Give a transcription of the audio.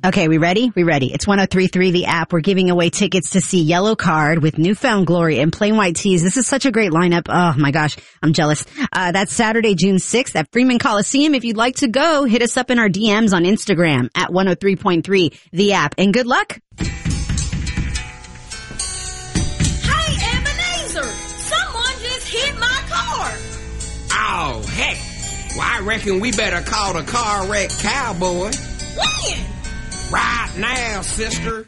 Okay, we ready? We ready. It's 103.3 The App. We're giving away tickets to see Yellow Card with Newfound Glory and Plain White Tees. This is such a great lineup. Oh my gosh, I'm jealous. That's Saturday, June 6th at Freeman Coliseum. If you'd like to go, hit us up in our DMs on Instagram at 103.3 The App. And good luck. Hey, Ebenezer! Someone just hit my car! Oh, heck. Well, I reckon we better call the car wreck cowboy. When? Right now, sister.